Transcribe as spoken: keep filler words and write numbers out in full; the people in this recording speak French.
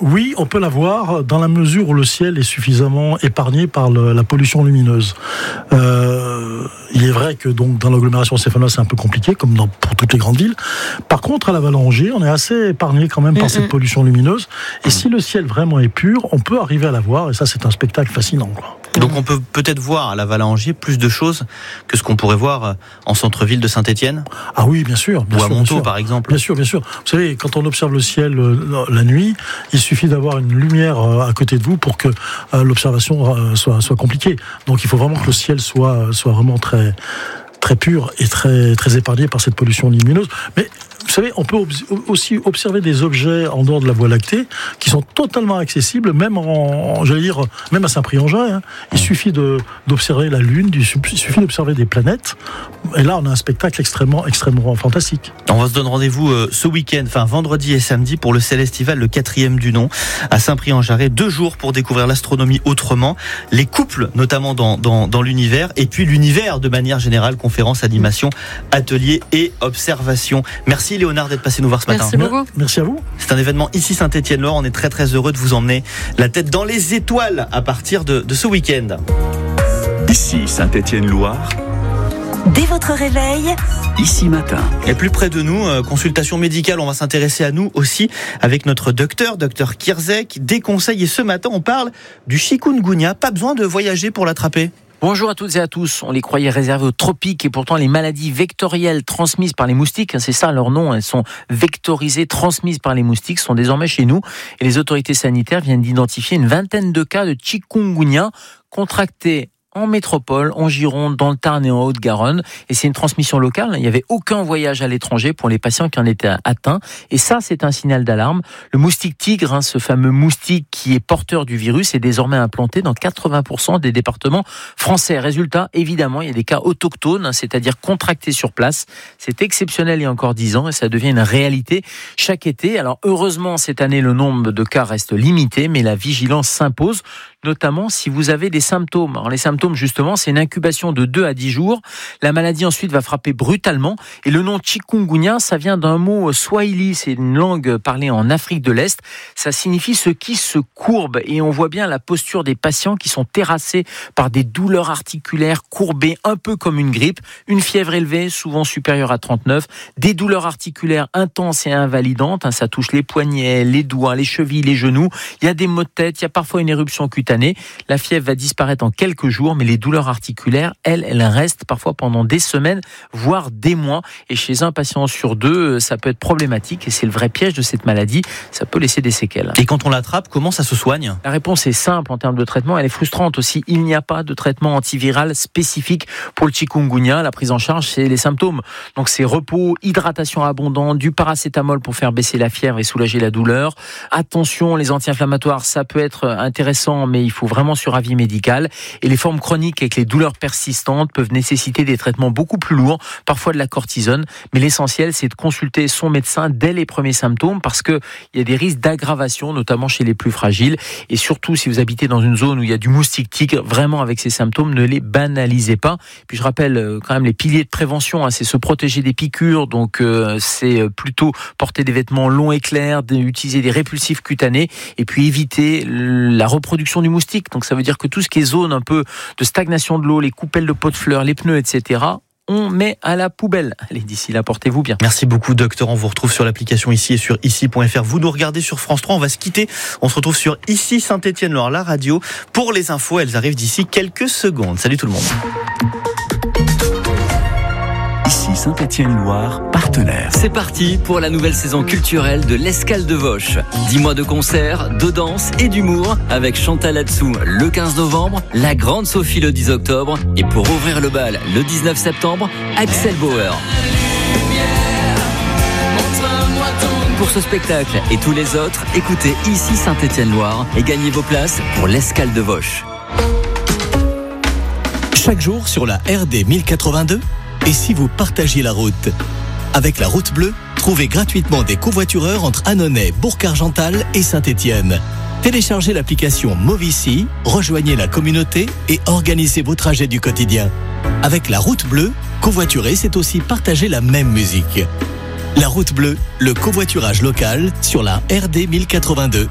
oui, on peut l'avoir dans la mesure où le ciel est suffisamment épargné par le, la pollution lumineuse. Euh, il est vrai que donc dans l'agglomération stéphanoise c'est un peu compliqué, comme dans, pour toutes les grandes villes. Par contre, à la Valangée, on est assez épargné quand même par mm-hmm. cette pollution lumineuse. Et si le ciel vraiment est pur, on peut arriver à la voir. Et ça, c'est un spectacle fascinant, quoi. Donc on peut peut-être voir à la Valangée plus de choses que ce qu'on pourrait voir en centre-ville de Saint-Étienne. Ah oui, bien sûr. Bien ou sûr, à Montaut, bien par exemple. Bien sûr, bien sûr. Vous savez, quand on observe le ciel euh, la nuit, il suffit d'avoir une lumière euh, à côté de vous pour que euh, l'observation euh, soit, soit compliquée. Donc il faut vraiment que le ciel soit, soit vraiment très, très pur et très, très épargné par cette pollution lumineuse. Mais vous savez, on peut aussi observer des objets en dehors de la Voie lactée qui sont totalement accessibles, même en, j'allais dire, même à Saint-Prix-en-Jalles. Hein. Il suffit de, d'observer la Lune, il suffit d'observer des planètes. Et là, on a un spectacle extrêmement, extrêmement fantastique. On va se donner rendez-vous euh, ce week-end, enfin vendredi et samedi, pour le Célestival, le quatrième du nom, à Saint-Prix-en-Jarret. Deux jours pour découvrir l'astronomie autrement, les couples notamment dans, dans, dans l'univers, et puis l'univers de manière générale, conférences, animations, ateliers et observations. Merci Léonard d'être passé nous voir ce matin. Merci beaucoup. Merci à vous. C'est un événement ici Saint-Étienne-Loire. On est très très heureux de vous emmener la tête dans les étoiles à partir de, de ce week-end. Ici Saint-Étienne-Loire. Dès votre réveil, Ici Matin. Et plus près de nous, euh, consultation médicale, on va s'intéresser à nous aussi avec notre docteur, docteur Kierzek, des conseils. Et ce matin, on parle du chikungunya. Pas besoin de voyager pour l'attraper. Bonjour à toutes et à tous. On les croyait réservés aux tropiques et pourtant les maladies vectorielles transmises par les moustiques, c'est ça leur nom, elles sont vectorisées, transmises par les moustiques, sont désormais chez nous. Et les autorités sanitaires viennent d'identifier une vingtaine de cas de chikungunya contractés en métropole, en Gironde, dans le Tarn et en Haute-Garonne. Et c'est une transmission locale. Il n'y avait aucun voyage à l'étranger pour les patients qui en étaient atteints. Et ça, c'est un signal d'alarme. Le moustique tigre, hein, ce fameux moustique qui est porteur du virus, est désormais implanté dans quatre-vingts pour cent des départements français. Résultat, évidemment, il y a des cas autochtones, hein, c'est-à-dire contractés sur place. C'est exceptionnel il y a encore dix ans et ça devient une réalité chaque été. Alors, heureusement, cette année, le nombre de cas reste limité, mais la vigilance s'impose, notamment si vous avez des symptômes. Alors, les symptômes, justement, c'est une incubation de deux à dix jours. La maladie ensuite va frapper brutalement. Et le nom chikungunya, ça vient d'un mot swahili, c'est une langue parlée en Afrique de l'Est. Ça signifie ce qui se courbe. Et on voit bien la posture des patients qui sont terrassés par des douleurs articulaires courbées, un peu comme une grippe. Une fièvre élevée, souvent supérieure à trente-neuf. Des douleurs articulaires intenses et invalidantes. Ça touche les poignets, les doigts, les chevilles, les genoux. Il y a des maux de tête, il y a parfois une éruption cutanée. La fièvre va disparaître en quelques jours, mais les douleurs articulaires, elles, elles restent parfois pendant des semaines, voire des mois. Et chez un patient sur deux, ça peut être problématique. Et c'est le vrai piège de cette maladie. Ça peut laisser des séquelles. Et quand on l'attrape, comment ça se soigne ? La réponse est simple en termes de traitement. Elle est frustrante aussi. Il n'y a pas de traitement antiviral spécifique pour le chikungunya. La prise en charge, c'est les symptômes. Donc c'est repos, hydratation abondante, du paracétamol pour faire baisser la fièvre et soulager la douleur. Attention, les anti-inflammatoires, ça peut être intéressant, mais il faut vraiment sur avis médical. Et les formes chroniques avec les douleurs persistantes peuvent nécessiter des traitements beaucoup plus lourds, parfois de la cortisone. Mais l'essentiel, c'est de consulter son médecin dès les premiers symptômes parce qu'il y a des risques d'aggravation, notamment chez les plus fragiles. Et surtout, si vous habitez dans une zone où il y a du moustique tigre, vraiment avec ces symptômes, ne les banalisez pas. Puis je rappelle quand même les piliers de prévention, hein, c'est se protéger des piqûres, donc euh, c'est plutôt porter des vêtements longs et clairs, utiliser des répulsifs cutanés et puis éviter la reproduction du moustique. Donc ça veut dire que tout ce qui est zone un peu de stagnation de l'eau, les coupelles de pots de fleurs, les pneus, et cetera, on met à la poubelle. Allez, d'ici là, portez-vous bien. Merci beaucoup, docteur. On vous retrouve sur l'application ici et sur ici point f r. Vous nous regardez sur France trois. On va se quitter. On se retrouve sur Ici Saint-Étienne-Loire, la radio. Pour les infos, elles arrivent d'ici quelques secondes. Salut tout le monde. Ici Saint-Étienne-Loire, partenaire. C'est parti pour la nouvelle saison culturelle de l'Escale de Vosges. dix mois de concerts, de danse et d'humour avec Chantal Latsou le quinze novembre, la Grande Sophie le dix octobre et pour ouvrir le bal le dix-neuf septembre, Axel Bauer. Pour ce spectacle et tous les autres, écoutez Ici Saint-Étienne-Loire et gagnez vos places pour l'Escale de Vosges. Chaque jour sur la R D mille quatre-vingt-deux, et si vous partagiez la route ? Avec la route bleue, trouvez gratuitement des covoitureurs entre Annonay, Bourg-Argental et Saint-Étienne. Téléchargez l'application Movici, rejoignez la communauté et organisez vos trajets du quotidien. Avec la route bleue, covoiturer, c'est aussi partager la même musique. La route bleue, le covoiturage local sur la R D mille quatre-vingt-deux.